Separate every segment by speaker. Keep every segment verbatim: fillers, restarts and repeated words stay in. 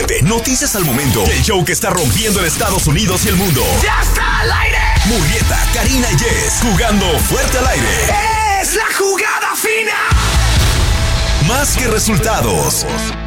Speaker 1: siete. Noticias al momento. El show que está rompiendo en Estados Unidos y el mundo.
Speaker 2: ¡Ya está al aire!
Speaker 1: Murrieta, Karina y Jess jugando fuerte al aire.
Speaker 2: ¡Es la jugada fina!
Speaker 1: Más que resultados.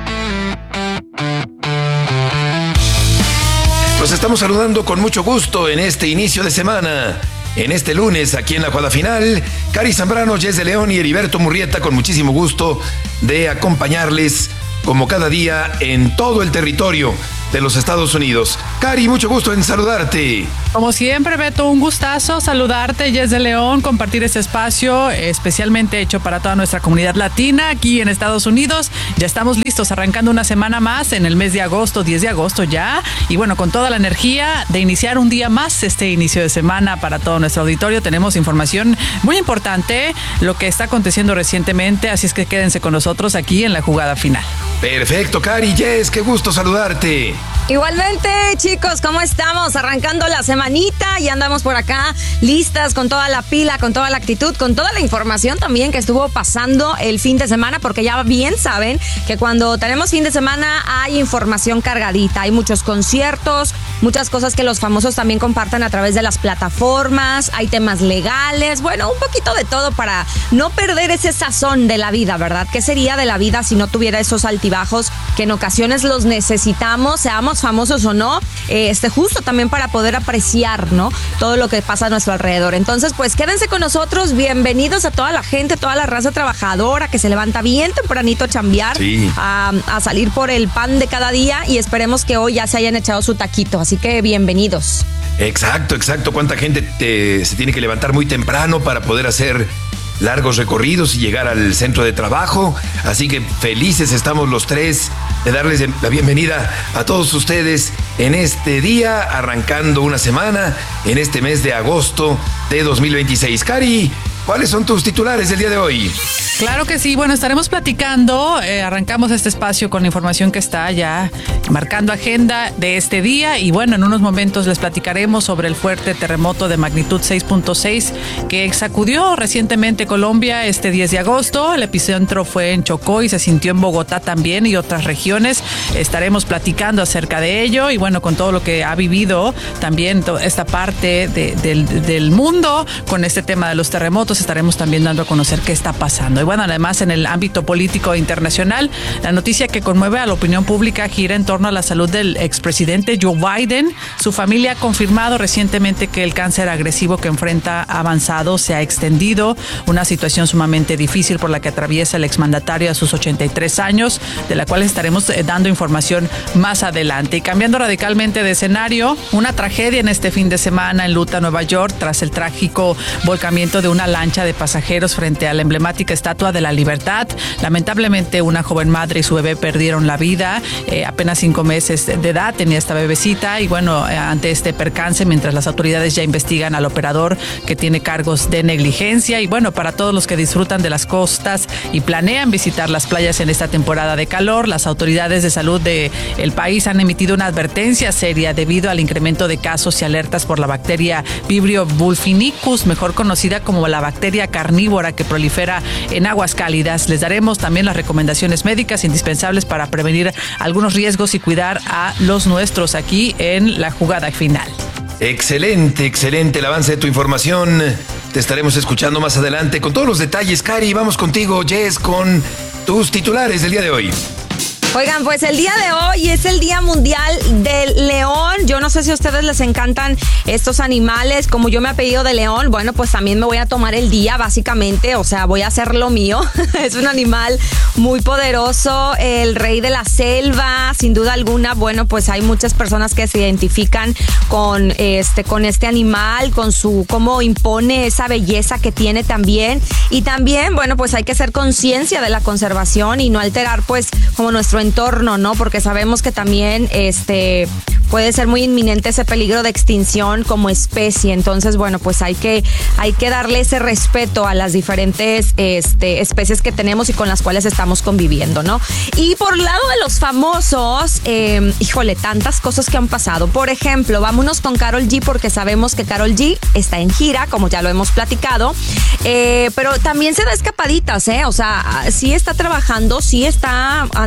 Speaker 3: Los estamos saludando con mucho gusto en este inicio de semana. En este lunes, aquí en la jugada final, Cari Zambrano, Jess de León y Heriberto Murrieta, con muchísimo gusto de acompañarles como cada día en todo el territorio de los Estados Unidos. Cari, mucho gusto en saludarte.
Speaker 4: Como siempre, Beto, un gustazo saludarte, Jess de León, compartir este espacio especialmente hecho para toda nuestra comunidad latina aquí en Estados Unidos. Ya estamos listos, arrancando una semana más en el mes de agosto, diez de agosto ya. Y bueno, con toda la energía de iniciar un día más este inicio de semana para todo nuestro auditorio. Tenemos información muy importante, lo que está aconteciendo recientemente, así es que quédense con nosotros aquí en la jugada final.
Speaker 3: Perfecto, Cari, Jess, qué gusto saludarte.
Speaker 5: Igualmente, chicos, ¿cómo estamos? Arrancando la semanita y andamos por acá listas con toda la pila, con toda la actitud, con toda la información también que estuvo pasando el fin de semana, porque ya bien saben que cuando tenemos fin de semana hay información cargadita, hay muchos conciertos, muchas cosas que los famosos también compartan a través de las plataformas, hay temas legales, bueno, un poquito de todo para no perder ese sazón de la vida, ¿verdad? ¿Qué sería de la vida si no tuviera esos altibajos que en ocasiones los necesitamos, seamos famosos o no, este justo también para poder apreciar, ¿no? Todo lo que pasa a nuestro alrededor. Entonces, pues quédense con nosotros, bienvenidos a toda la gente, toda la raza trabajadora que se levanta bien tempranito a chambear,
Speaker 3: sí.
Speaker 5: a, a salir por el pan de cada día, y esperemos que hoy ya se hayan echado su taquito, así que bienvenidos.
Speaker 3: Exacto, exacto. ¿Cuánta gente te, se tiene que levantar muy temprano para poder hacer largos recorridos y llegar al centro de trabajo? Así que felices estamos los tres de darles la bienvenida a todos ustedes en este día, arrancando una semana en este mes de agosto de dos mil veintiséis. Cari, ¿cuáles son tus titulares del día de hoy?
Speaker 4: Claro que sí, bueno, estaremos platicando, eh, arrancamos este espacio con la información que está ya marcando agenda de este día, y bueno, en unos momentos les platicaremos sobre el fuerte terremoto de magnitud seis punto seis que sacudió recientemente Colombia este diez de agosto. El epicentro fue en Chocó y se sintió en Bogotá también y otras regiones. Estaremos platicando acerca de ello y bueno, con todo lo que ha vivido también esta parte de, del, del mundo con este tema de los terremotos, estaremos también dando a conocer qué está pasando. Y bueno, además en el ámbito político internacional, la noticia que conmueve a la opinión pública gira en torno a la salud del expresidente Joe Biden. Su familia ha confirmado recientemente que el cáncer agresivo que enfrenta ha avanzado, se ha extendido, una situación sumamente difícil por la que atraviesa el exmandatario a sus ochenta y tres años, de la cual estaremos dando información más adelante. Y cambiando radicalmente de escenario, una tragedia en este fin de semana enluta Nueva York tras el trágico volcamiento de una lancha de pasajeros frente a la emblemática Estatua de la Libertad. Lamentablemente, una joven madre y su bebé perdieron la vida, eh, apenas cinco meses de edad tenía esta bebecita, y bueno, eh, ante este percance, mientras las autoridades ya investigan al operador que tiene cargos de negligencia. Y bueno, para todos los que disfrutan de las costas y planean visitar las playas en esta temporada de calor, las autoridades de salud del país han emitido una advertencia seria debido al incremento de casos y alertas por la bacteria Vibrio vulfinicus, mejor conocida como la bacteria carnívora que prolifera en aguas cálidas. Les daremos también las recomendaciones médicas indispensables para prevenir algunos riesgos y cuidar a los nuestros aquí en la jugada final.
Speaker 3: Excelente, excelente el avance de tu información. Te estaremos escuchando más adelante con todos los detalles. Cari, vamos contigo, Jess, con tus titulares del día de hoy.
Speaker 5: Oigan, pues el día de hoy es el Día Mundial del León. Yo no sé si a ustedes les encantan estos animales. Como yo me apellido de León, bueno, pues también me voy a tomar el día, básicamente. O sea, voy a hacer lo mío. Es un animal muy poderoso, el rey de la selva, sin duda alguna. Bueno, pues hay muchas personas que se identifican con este, con este animal, con su cómo impone esa belleza que tiene también. Y también, bueno, pues hay que hacer conciencia de la conservación y no alterar, pues, como nuestro entorno, ¿no? Porque sabemos que también este puede ser muy inminente ese peligro de extinción como especie. Entonces, bueno, pues hay que, hay que darle ese respeto a las diferentes este, especies que tenemos y con las cuales estamos conviviendo, ¿no? Y por el lado de los famosos, eh, híjole, tantas cosas que han pasado. Por ejemplo, vámonos con Karol G, porque sabemos que Karol G está en gira, como ya lo hemos platicado, eh, pero también se da escapaditas, ¿eh? O sea, sí está trabajando, sí está, anda muy interesante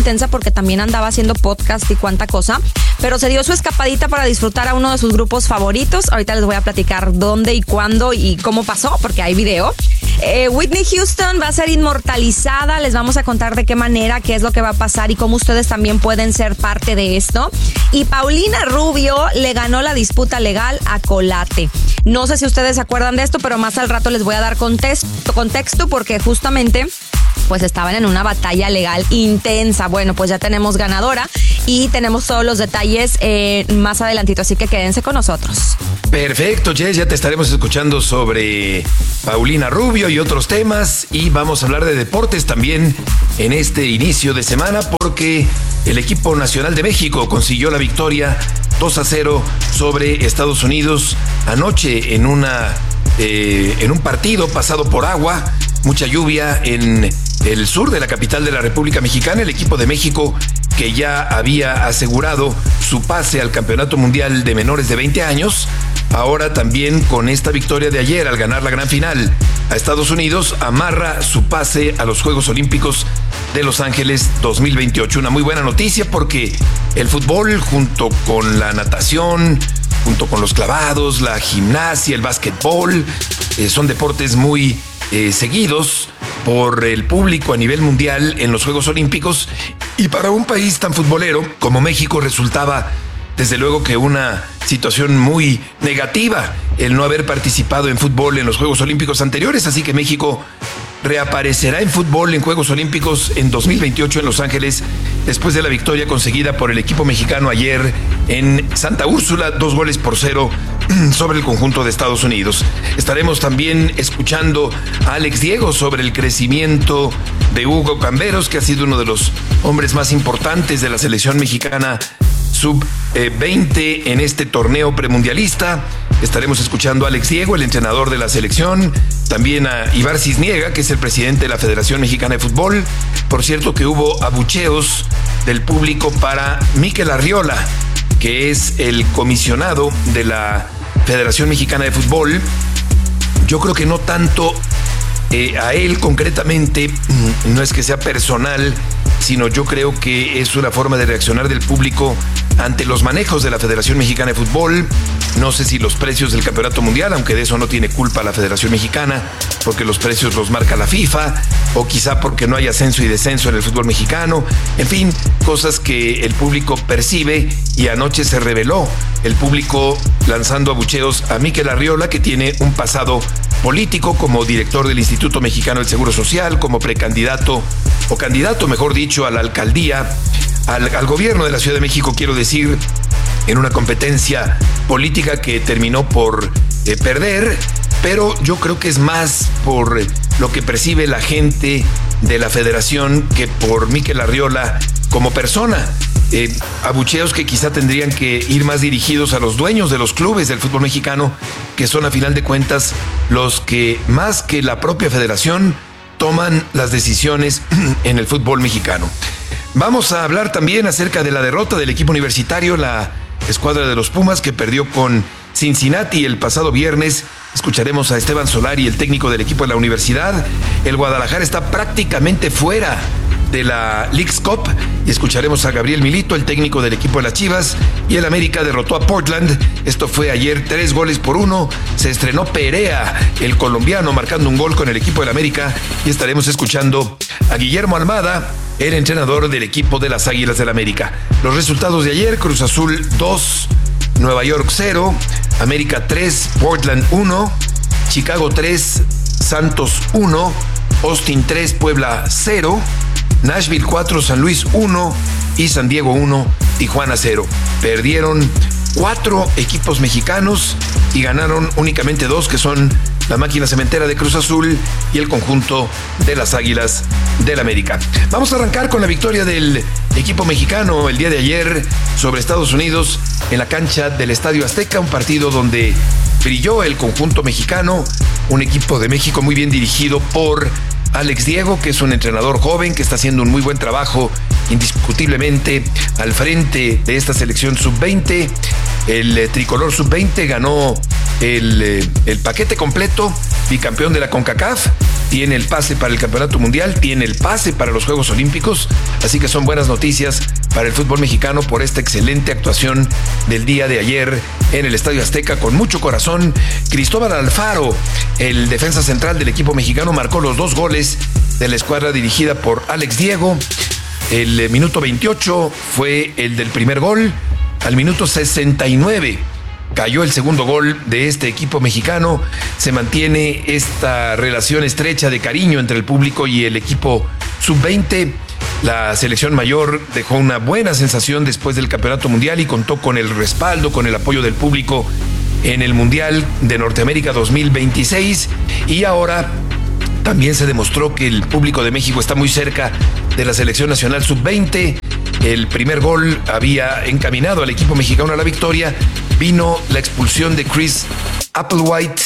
Speaker 5: intensa porque también andaba haciendo podcast y cuánta cosa, pero se dio su escapadita para disfrutar a uno de sus grupos favoritos. Ahorita les voy a platicar dónde y cuándo y cómo pasó, porque hay video. Eh, Whitney Houston va a ser inmortalizada. Les vamos a contar de qué manera, qué es lo que va a pasar y cómo ustedes también pueden ser parte de esto. Y Paulina Rubio le ganó la disputa legal a Colate. No sé si ustedes se acuerdan de esto, pero más al rato les voy a dar contexto, contexto porque justamente pues estaban en una batalla legal intensa. Bueno, pues ya tenemos ganadora y tenemos todos los detalles eh, más adelantito, así que quédense con nosotros.
Speaker 3: Perfecto, Jess, ya te estaremos escuchando sobre Paulina Rubio y otros temas, y vamos a hablar de deportes también en este inicio de semana porque el equipo nacional de México consiguió la victoria dos a cero sobre Estados Unidos anoche en una eh, en un partido pasado por agua, mucha lluvia en el sur de la capital de la República Mexicana. El equipo de México, que ya había asegurado su pase al Campeonato Mundial de Menores de veinte años, ahora también con esta victoria de ayer al ganar la gran final a Estados Unidos, amarra su pase a los Juegos Olímpicos de Los Ángeles dos mil veintiocho. Una muy buena noticia porque el fútbol, junto con la natación, junto con los clavados, la gimnasia, el básquetbol, eh, son deportes muy eh, seguidos por el público a nivel mundial en los Juegos Olímpicos, y para un país tan futbolero como México resultaba desde luego que una situación muy negativa el no haber participado en fútbol en los Juegos Olímpicos anteriores, así que México reaparecerá en fútbol en Juegos Olímpicos en dos mil veintiocho en Los Ángeles después de la victoria conseguida por el equipo mexicano ayer en Santa Úrsula, dos goles por cero sobre el conjunto de Estados Unidos. Estaremos también escuchando a Alex Diego sobre el crecimiento de Hugo Camberos, que ha sido uno de los hombres más importantes de la selección mexicana sub veinte en este torneo premundialista. Estaremos escuchando a Alex Diego, el entrenador de la selección, también a Ibar Cisniega, que es el presidente de la Federación Mexicana de Fútbol. Por cierto que hubo abucheos del público para Mikel Arriola, que es el comisionado de la Federación Mexicana de Fútbol. Yo creo que no tanto eh, a él concretamente, no es que sea personal, sino yo creo que es una forma de reaccionar del público ante los manejos de la Federación Mexicana de Fútbol. No sé si los precios del Campeonato Mundial, aunque de eso no tiene culpa la Federación Mexicana, porque los precios los marca la FIFA, o quizá porque no hay ascenso y descenso en el fútbol mexicano. En fin, cosas que el público percibe, y anoche se reveló el público lanzando abucheos a Mikel Arriola, que tiene un pasado político como director del Instituto Mexicano del Seguro Social, como precandidato, o candidato, mejor dicho, a la alcaldía, al, al gobierno de la Ciudad de México, quiero decir, en una competencia política que terminó por eh, perder, pero yo creo que es más por eh, lo que percibe la gente de la federación que por Mikel Arriola como persona. Eh, abucheos que quizá tendrían que ir más dirigidos a los dueños de los clubes del fútbol mexicano, que son a final de cuentas los que, más que la propia federación, toman las decisiones en el fútbol mexicano. Vamos a hablar también acerca de la derrota del equipo universitario, la escuadra de los Pumas, que perdió con Cincinnati el pasado viernes. Escucharemos a Esteban Solari, el técnico del equipo de la universidad. El Guadalajara está prácticamente fuera de la Leagues Cup, y escucharemos a Gabriel Milito, el técnico del equipo de las Chivas. Y el América derrotó a Portland. Esto fue ayer, tres goles por uno. Se estrenó Perea, el colombiano, marcando un gol con el equipo del América. Y estaremos escuchando a Guillermo Almada, el entrenador del equipo de las Águilas del América. Los resultados de ayer: Cruz Azul dos, Nueva York cero, América tres, Portland uno, Chicago tres, Santos uno, Austin tres, Puebla cero, Nashville cuatro, San Luis uno y San Diego uno, Tijuana cero. Perdieron cuatro equipos mexicanos y ganaron únicamente dos, que son la máquina cementera de Cruz Azul y el conjunto de las Águilas del América. Vamos a arrancar con la victoria del equipo mexicano el día de ayer sobre Estados Unidos en la cancha del Estadio Azteca, un partido donde brilló el conjunto mexicano, un equipo de México muy bien dirigido por Alex Diego, que es un entrenador joven que está haciendo un muy buen trabajo indiscutiblemente al frente de esta selección sub veinte. El eh, tricolor sub veinte ganó el, eh, el paquete completo, bicampeón de la CONCACAF, tiene el pase para el Campeonato Mundial, tiene el pase para los Juegos Olímpicos, así que son buenas noticias para el fútbol mexicano por esta excelente actuación del día de ayer en el Estadio Azteca con mucho corazón. Cristóbal Alfaro, el defensa central del equipo mexicano, marcó los dos goles de la escuadra dirigida por Alex Diego. El minuto veintiocho fue el del primer gol. Al minuto sesenta y nueve cayó el segundo gol de este equipo mexicano. Se mantiene esta relación estrecha de cariño entre el público y el equipo sub veinte. La selección mayor dejó una buena sensación después del Campeonato Mundial y contó con el respaldo, con el apoyo del público en el Mundial de Norteamérica dos mil veintiséis. Y ahora también se demostró que el público de México está muy cerca de la selección nacional sub veinte. El primer gol había encaminado al equipo mexicano a la victoria. Vino la expulsión de Chris Applewhite,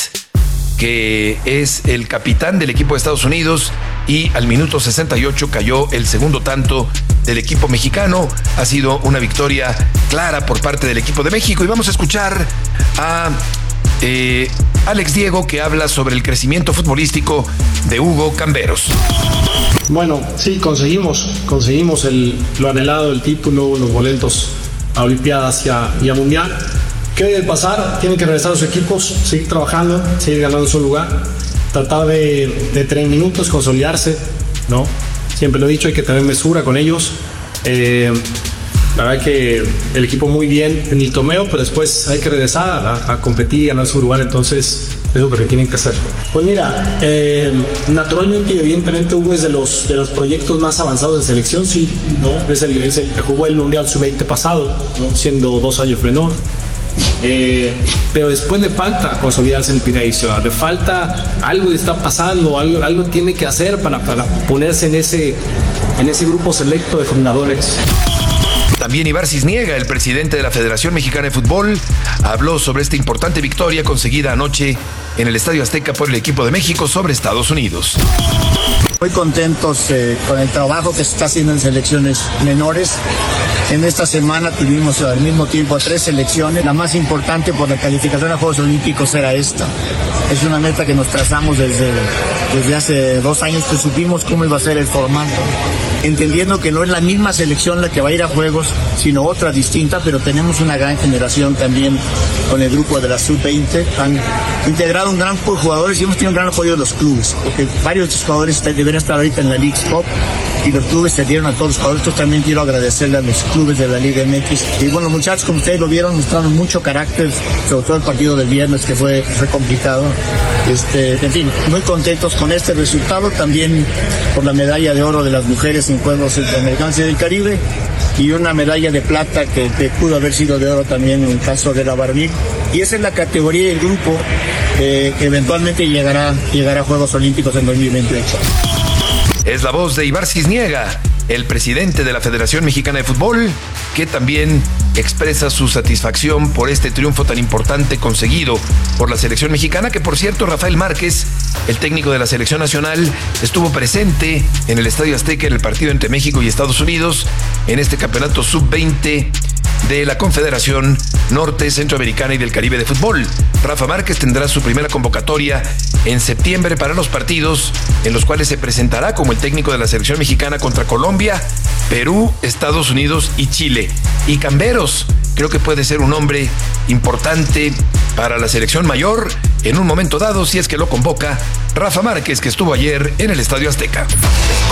Speaker 3: que es el capitán del equipo de Estados Unidos, y al minuto sesenta y ocho cayó el segundo tanto del equipo mexicano. Ha sido una victoria clara por parte del equipo de México y vamos a escuchar a eh, Alex Diego, que habla sobre el crecimiento futbolístico de Hugo Camberos.
Speaker 6: Bueno, sí, conseguimos, conseguimos el, lo anhelado, el título, los boletos a Olimpiadas y a, y a Mundial. ¿Qué debe pasar? Tienen que regresar a sus equipos, seguir trabajando, seguir ganando su lugar, tratar de, de tener minutos, consolidarse, ¿no? Siempre lo he dicho, hay que tener mesura con ellos. Eh, la verdad que el equipo muy bien en el torneo, pero después hay que regresar a, a competir y ganar su lugar, entonces es lo que tienen que hacer. Pues mira, eh, naturalmente y evidentemente Hugo es de los, de los proyectos más avanzados de selección, sí, ¿no? Es el, es el que jugó el Mundial sub veinte pasado, ¿no? Siendo dos años menor. Eh, pero después le falta consolidarse en el primer división, le falta algo, está pasando, algo, algo tiene que hacer para, para ponerse en ese, en ese grupo selecto de fundadores.
Speaker 3: También Ibar Cisniega, el presidente de la Federación Mexicana de Fútbol, habló sobre esta importante victoria conseguida anoche en el Estadio Azteca por el equipo de México sobre Estados Unidos.
Speaker 7: Muy contentos eh, con el trabajo que se está haciendo en selecciones menores. En esta semana tuvimos al mismo tiempo tres selecciones. La más importante por la calificación a Juegos Olímpicos era esta. Es una meta que nos trazamos desde, desde hace dos años que supimos cómo iba a ser el formato. Entendiendo que no es la misma selección la que va a ir a Juegos, sino otra distinta, pero tenemos una gran generación también con el grupo de la sub veinte. Han integrado un gran grupo de jugadores y hemos tenido un gran apoyo de los clubes, porque varios de estos jugadores deben estar ahorita en la Leagues Cup y los clubes se dieron a todos los jugadores. Esto también quiero agradecerle a los clubes de la Liga M X. Y bueno, muchachos, como ustedes lo vieron, mostraron mucho carácter, sobre todo el partido del viernes, que fue, fue complicado. Este, en fin, muy contentos con este resultado, también por la medalla de oro de las mujeres en Juegos Centroamericanos y del Caribe, y una medalla de plata que, que pudo haber sido de oro también en el caso de la Barbie. Y esa es la categoría del grupo eh, que eventualmente llegará, llegará a Juegos Olímpicos en dos mil veintiocho.
Speaker 3: Es la voz de Ibar Cisniega, el presidente de la Federación Mexicana de Fútbol, que también expresa su satisfacción por este triunfo tan importante conseguido por la selección mexicana, que por cierto Rafael Márquez, el técnico de la selección nacional, estuvo presente en el Estadio Azteca en el partido entre México y Estados Unidos en este campeonato sub veinte de la Confederación Norte, Centroamericana y del Caribe de Fútbol. Rafa Márquez tendrá su primera convocatoria en septiembre para los partidos en los cuales se presentará como el técnico de la selección mexicana contra Colombia, Perú, Estados Unidos y Chile. Y Camberos creo que puede ser un hombre importante para la selección mayor en un momento dado si es que lo convoca Rafa Márquez, que estuvo ayer en el Estadio Azteca.